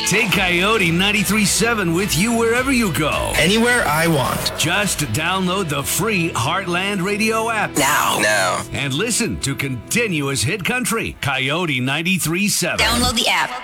Take Coyote 93.7 with you wherever you go. Anywhere I want. Just download the free Heartland Radio app Now. and listen to continuous hit country. Coyote 93.7. Download the app.